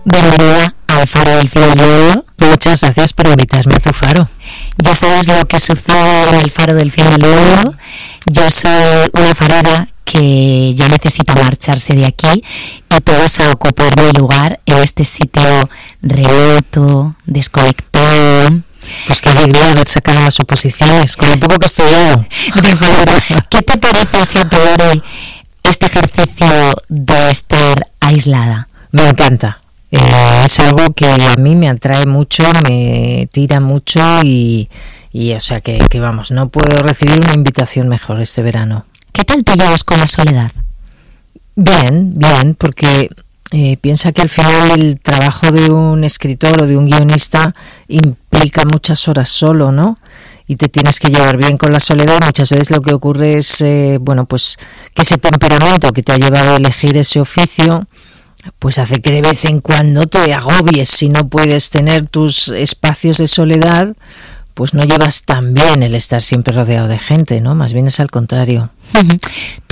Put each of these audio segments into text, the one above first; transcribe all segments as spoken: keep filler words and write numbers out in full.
Bienvenida al Faro del Filo de Lodo. Muchas gracias por invitarme a tu faro. Ya sabes lo que sucede en el Faro del Filo de Lodo. Yo soy una farera que ya necesita marcharse de aquí y todos a ocupar mi lugar en este sitio remoto, desconectado. Pues qué alegría haber sacado las oposiciones, con lo poco que he estudiado. ¿Qué te parece si a priori este ejercicio de estar aislada? Me encanta. Eh, es algo que a mí me atrae mucho, me tira mucho y, y o sea que, que vamos, no puedo recibir una invitación mejor este verano. ¿Qué tal te llevas con la soledad? Bien, bien, porque eh, piensa que al final el trabajo de un escritor o de un guionista implica muchas horas solo, ¿no? Y te tienes que llevar bien con la soledad. Muchas veces lo que ocurre es, eh, bueno, pues que ese temperamento que te ha llevado a elegir ese oficio, pues hace que de vez en cuando te agobies si no puedes tener tus espacios de soledad, pues no llevas tan bien el estar siempre rodeado de gente, ¿no? Más bien es al contrario. ¿Tú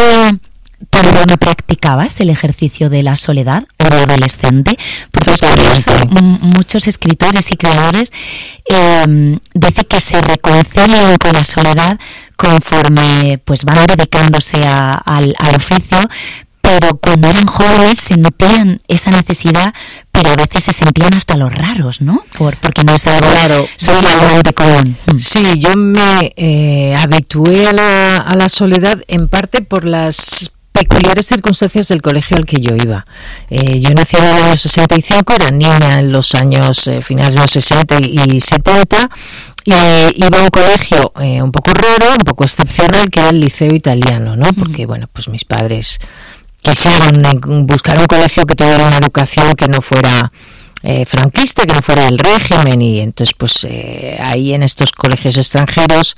no practicabas el ejercicio de la soledad o de adolescente? Porque es curioso, muchos escritores y creadores eh, dicen que se reconcilian con la soledad conforme pues van dedicándose a, al, al oficio, pero cuando eran jóvenes sentían esa necesidad, pero a veces se sentían hasta los raros, ¿no? Por, porque no es algo claro, socialmente común. Sí, yo me eh, habitué a la, a la soledad en parte por las peculiares circunstancias del colegio al que yo iba. Eh, yo nací en el año sesenta y cinco, era niña en los años eh, finales de los sesenta y setenta, y eh, iba a un colegio eh, un poco raro, un poco excepcional, que era el Liceo Italiano, ¿no? Porque, bueno, pues mis padres quisieron buscar un colegio que tuviera una educación que no fuera eh, franquista, que no fuera del régimen, y entonces pues eh, ahí en estos colegios extranjeros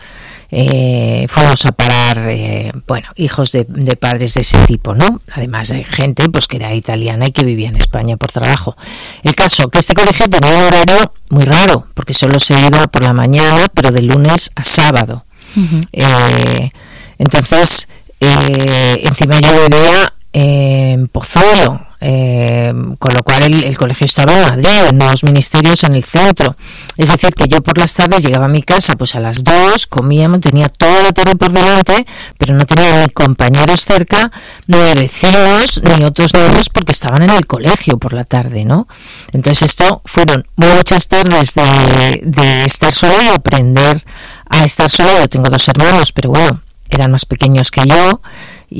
eh, fuimos a parar eh, bueno, hijos de, de padres de ese tipo, ¿no? Además de gente pues que era italiana y que vivía en España por trabajo. El caso que este colegio tenía un horario muy raro, porque solo se iba por la mañana, pero de lunes a sábado. Uh-huh. eh, entonces eh, encima yo vivía en Pozuelo, eh, con lo cual el, el colegio estaba en Madrid, en los ministerios en el centro. Es decir, que yo por las tardes llegaba a mi casa pues a las dos, comíamos, tenía toda la tarde por delante, pero no tenía ni compañeros cerca, ni vecinos, ni otros niños, porque estaban en el colegio por la tarde, ¿no? Entonces esto fueron muchas tardes de, de estar sola y aprender a estar sola. Yo tengo dos hermanos, pero bueno, eran más pequeños que yo. Y,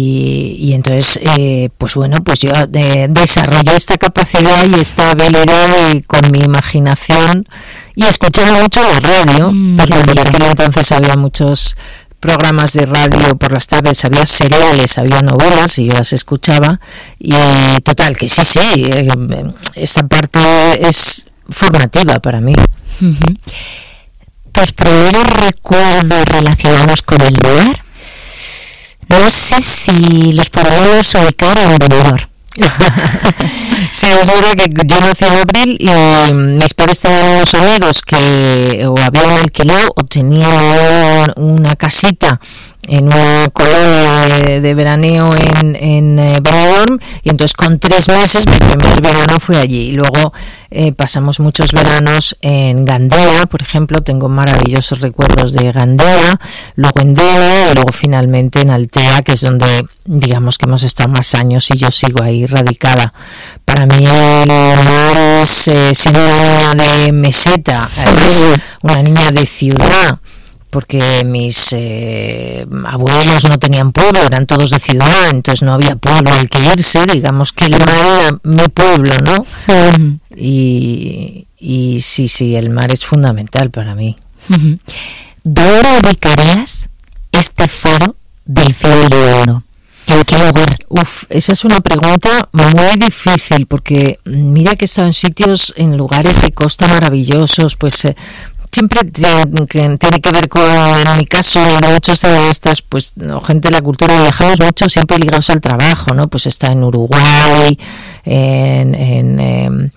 y entonces eh, pues bueno, pues yo de, desarrollé esta capacidad y esta habilidad y con mi imaginación, y escuchaba mucho la radio, mm, porque por aquel entonces había muchos programas de radio por las tardes, había seriales, había novelas y yo las escuchaba, y total que sí, sí, eh, esta parte es formativa para mí. Uh-huh. ¿Tus primeros recuerdos relacionados con el lugar? No sé si los podemos ubicar en Benidorm. Sí, es verdad que yo nací en abril y mis padres tenían unos amigos que o habían alquilado o tenían una casita en una colonia de, de veraneo en, en eh, Benidorm, y entonces con tres meses mi primer verano fue allí, y luego eh, pasamos muchos veranos en Gandía, por ejemplo. Tengo maravillosos recuerdos de Gandía, luego en Denia y luego finalmente en Altea, que es donde digamos que hemos estado más años y yo sigo ahí radicada. Para mí el mar es eh, siendo una niña de meseta, es una niña de ciudad, porque mis eh, abuelos no tenían pueblo, eran todos de ciudad, entonces no había pueblo al que irse, digamos que el mar era mi pueblo, ¿no? Uh-huh. y, y sí, sí, el mar es fundamental para mí. Uh-huh. ¿Dónde ubicarías este faro del Filo de Lodo? ¿En qué lugar? Uf, esa es una pregunta muy difícil, porque mira que he estado en sitios, en lugares de costa maravillosos, pues eh, siempre tiene que, tiene que ver con, en mi caso, en muchos de estas, pues, no, gente de la cultura, viajamos mucho, siempre ligados al trabajo, ¿no? Pues está en Uruguay, en, en, en,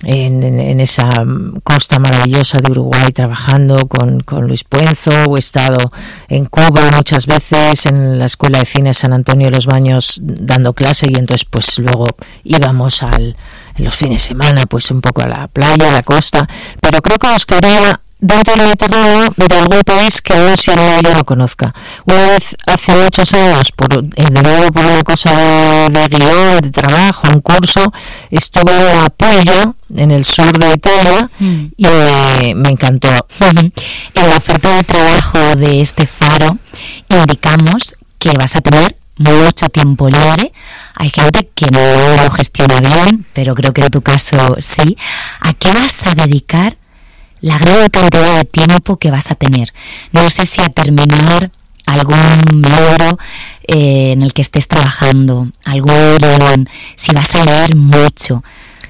en, en, en esa costa maravillosa de Uruguay trabajando con, con Luis Puenzo, o he estado en Cuba muchas veces en la Escuela de Cine San Antonio de los Baños dando clase, y entonces pues luego íbamos al, en los fines de semana pues un poco a la playa, a la costa, pero creo que nos quedaría dentro del Mediterráneo de algún país que aún si no yo no conozca. Una vez hace muchos años, por, de nuevo por una cosa de, de guión, de trabajo, un curso, estuve en Apulia, en el sur de Italia, mm. y eh, me encantó. Uh-huh. En la oferta de trabajo de este faro indicamos que vas a tener mucho tiempo libre. Hay gente que no lo gestiona bien, pero creo que en tu caso sí. ¿A qué vas a dedicar la gran cantidad de tiempo que vas a tener? No sé si a terminar algún libro eh, en el que estés trabajando, algún guión, si vas a leer mucho.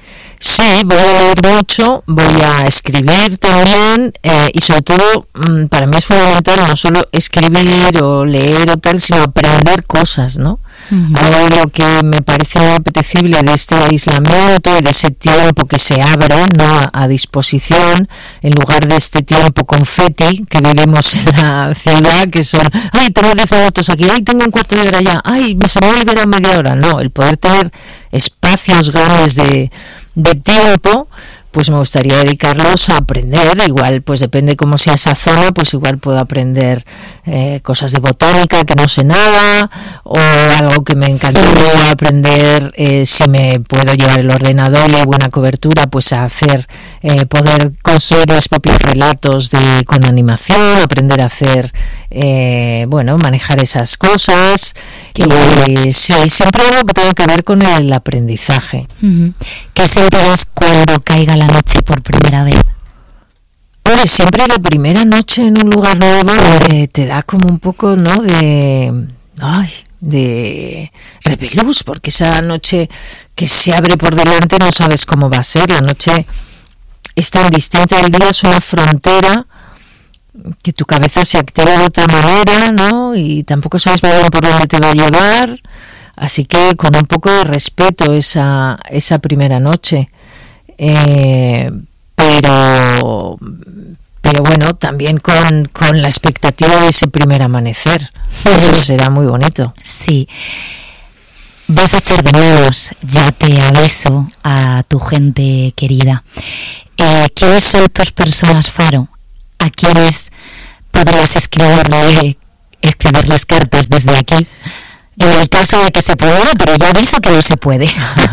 Sí, voy a leer mucho, voy a escribir también, eh, y sobre todo mmm, para mí es fundamental no solo escribir o leer o tal, sino aprender cosas, ¿no? Uh-huh. Algo de lo que me parece apetecible de este aislamiento y de ese tiempo que se abre, ¿no?, a disposición, en lugar de este tiempo confeti que vivimos en la ciudad, que son, ay, tengo diez minutos aquí, ay, tengo un cuarto de hora allá, ay, me se me olvidó media hora. No, el poder tener espacios grandes de de tiempo, pues me gustaría dedicarlos a aprender. Igual, pues depende cómo sea esa zona, pues igual puedo aprender eh, cosas de botánica que no sé nada, o algo que me encantaría aprender, eh, si me puedo llevar el ordenador y hay buena cobertura, pues a hacer, eh, poder construir mis propios relatos de, con animación, aprender a hacer, eh, bueno, manejar esas cosas. Y eh, sí, siempre algo que tenga que ver con el aprendizaje. Uh-huh. ¿Qué sentirás cuando caiga la noche por primera vez? Hombre, siempre la primera noche en un lugar nuevo eh, te da como un poco, ¿no?, de, ay, de repelús, porque esa noche que se abre por delante no sabes cómo va a ser. La noche es tan distinta del día, es una frontera que tu cabeza se activa de otra manera, ¿no? Y tampoco sabes bien por dónde te va a llevar. Así que con un poco de respeto esa esa primera noche. Eh, pero pero bueno, también con, con la expectativa de ese primer amanecer. Eso será muy bonito. Sí. Vas a echar de menos, ya te aviso, a tu gente querida. Eh, ¿Quiénes son tus personas faro? ¿A quiénes podrás escribirle, escribirles cartas desde aquí? En el caso de que se pueda, pero ya aviso que no se puede.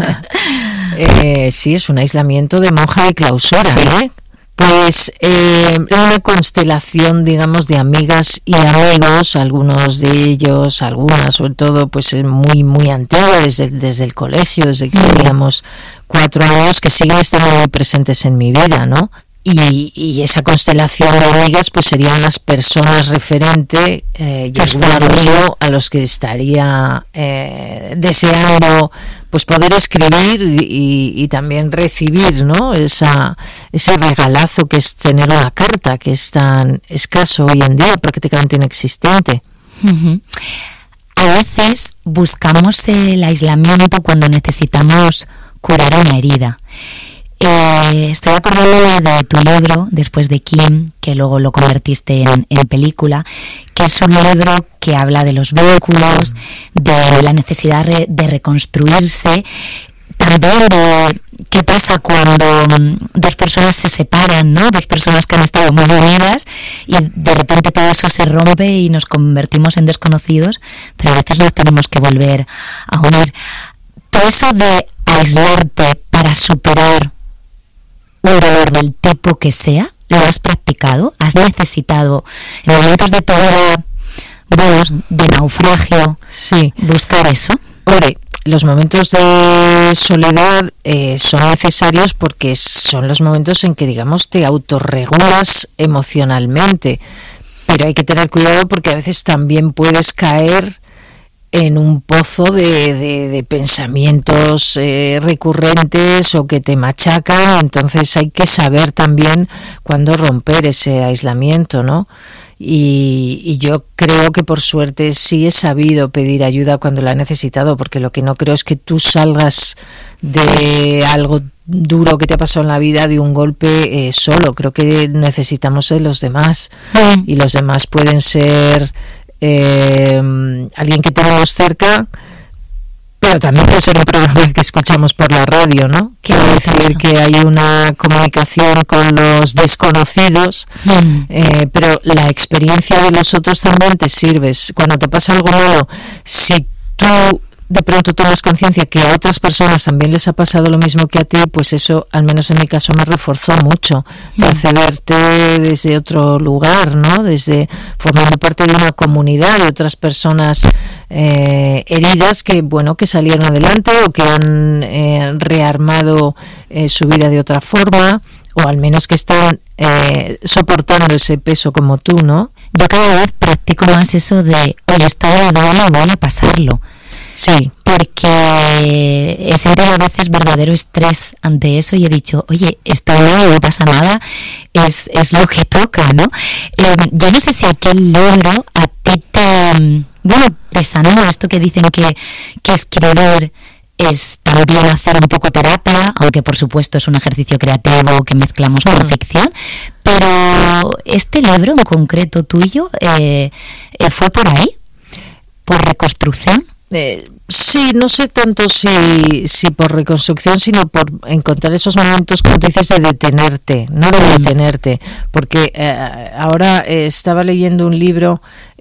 eh, sí, es un aislamiento de monja de clausura, sí. ¿eh? Pues eh, una constelación, digamos, de amigas y amigos, algunos de ellos, algunas sobre todo, pues muy, muy antiguas, desde, desde el colegio, desde que teníamos cuatro años, que siguen estando muy presentes en mi vida, ¿no? Y, y esa constelación de amigas pues serían las personas referente, eh, y algún amigo a los que estaría eh, deseando pues poder escribir y, y también recibir, ¿no?, esa ese regalazo que es tener una carta, que es tan escaso hoy en día, prácticamente inexistente. Uh-huh. A veces buscamos el aislamiento cuando necesitamos curar una herida. Eh, estoy acordándome de tu libro, Después de Kim, que luego lo convertiste en, en película, que es un libro que habla de los vínculos, de la necesidad re, de reconstruirse, también de qué pasa cuando dos personas se separan, ¿no? Dos personas que han estado muy unidas y de repente todo eso se rompe y nos convertimos en desconocidos, pero a veces nos tenemos que volver a unir. Todo eso de aislarte para superar un dolor del tipo que sea, ¿lo has practicado? ¿Has necesitado en momentos de tu vida, buenos, de naufragio, sí, buscar eso? Hombre, los momentos de soledad eh, son necesarios porque son los momentos en que, digamos, te autorregulas emocionalmente, pero hay que tener cuidado porque a veces también puedes caer en un pozo de, de, de pensamientos eh, recurrentes o que te machacan. Entonces hay que saber también cuándo romper ese aislamiento, ¿no? Y, y yo creo que por suerte sí he sabido pedir ayuda cuando la he necesitado, porque lo que no creo es que tú salgas de algo duro que te ha pasado en la vida, de un golpe eh, solo. Creo que necesitamos de los demás, mm. y los demás pueden ser eh, alguien que tenemos cerca, pero también puede ser un programa que escuchamos por la radio, ¿no? Quiero decir que hay una comunicación con los desconocidos, mm. eh, pero la experiencia de los otros también te sirve. Cuando te pasa algo malo, si tú de pronto tomas conciencia que a otras personas también les ha pasado lo mismo que a ti, pues eso, al menos en mi caso, me reforzó mucho. Te hace verte desde otro lugar, ¿no? Desde formando parte de una comunidad de otras personas eh, heridas que, bueno, que salieron adelante o que han eh, rearmado eh, su vida de otra forma, o al menos que están eh, soportando ese peso como tú, ¿no? Yo cada vez practico más eso de, oye, estoy de duelo, voy a pasarlo. Sí, porque he sentido a veces verdadero estrés ante eso y he dicho, oye, esto no, no pasa nada, es, es lo que toca, ¿no? Eh, yo no sé si aquel logro a ti te, bueno, te sanó, esto que dicen que, que escribir es también hacer un poco terapia, aunque por supuesto es un ejercicio creativo que mezclamos con mm. ficción, pero este libro en concreto tuyo eh, eh, fue por ahí, por reconstrucción. Eh, sí, no sé tanto si, si por reconstrucción, sino por encontrar esos momentos, como tú dices, de detenerte, no de detenerte, porque eh, ahora eh, estaba leyendo un libro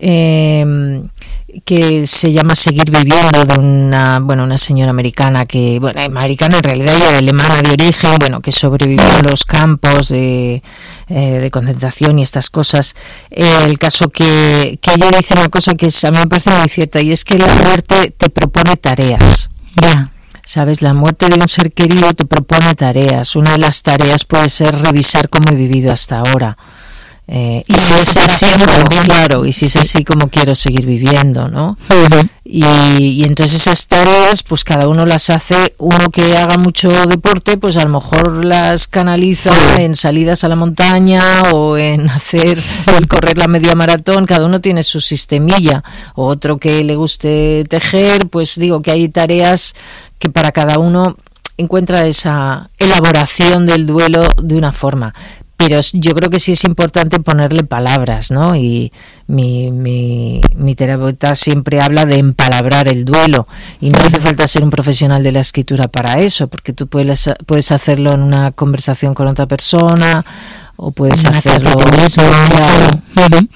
eh, que se llama Seguir viviendo, de una, bueno, una señora americana que, bueno, americana en realidad, ella alemana de origen, bueno, que sobrevivió a los campos de, eh, de concentración y estas cosas. Eh, el caso que, que ella dice una cosa que a mí me parece muy cierta, y es que la muerte te propone tareas. Ya. ¿Sabes? La muerte de un ser querido te propone tareas. Una de las tareas puede ser revisar cómo he vivido hasta ahora. Eh, y si es así, como, claro, y si es así como quiero seguir viviendo, ¿no? Uh-huh. Y, y entonces esas tareas, pues cada uno las hace. Uno que haga mucho deporte, pues a lo mejor las canaliza uh-huh. en salidas a la montaña o en hacer, o en correr la media maratón. Cada uno tiene su sistemilla. O otro que le guste tejer, pues digo que hay tareas que para cada uno encuentra esa elaboración del duelo de una forma. Pero yo creo que sí es importante ponerle palabras, ¿no? Y mi, mi, mi terapeuta siempre habla de empalabrar el duelo. Y no hace falta ser un profesional de la escritura para eso, porque tú puedes, puedes hacerlo en una conversación con otra persona, o puedes una hacerlo mismo. Claro. Uh-huh.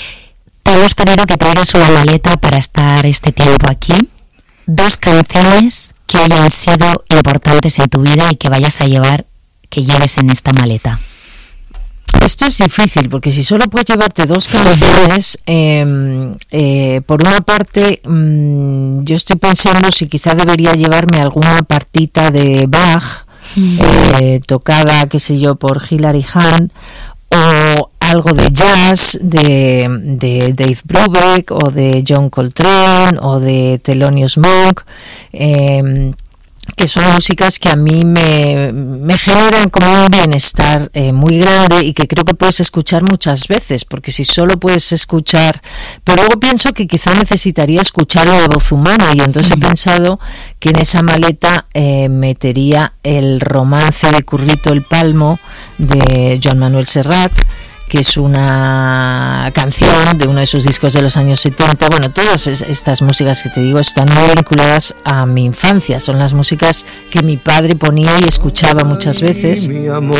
Te hemos pedido que traigas una maleta para estar este tiempo aquí. Dos canciones que hayan sido importantes en tu vida y que vayas a llevar, que lleves en esta maleta. Esto es difícil, porque si solo puedes llevarte dos canciones, eh, eh, por una parte, mmm, yo estoy pensando si quizá debería llevarme alguna partita de Bach, eh, tocada, qué sé yo, por Hilary Hahn, o algo de jazz de, de Dave Brubeck, o de John Coltrane, o de Thelonious Monk, eh, que son músicas que a mí me, me generan como un bienestar eh, muy grande, y que creo que puedes escuchar muchas veces, porque si solo puedes escuchar, pero luego pienso que quizá necesitaría escucharlo de voz humana, y entonces mm. he pensado que en esa maleta eh, metería el romance de Currito el Palmo de Joan Manuel Serrat, que es una canción de uno de sus discos de los años setenta. Bueno, todas estas músicas que te digo están muy vinculadas a mi infancia, son las músicas que mi padre ponía y escuchaba muchas veces.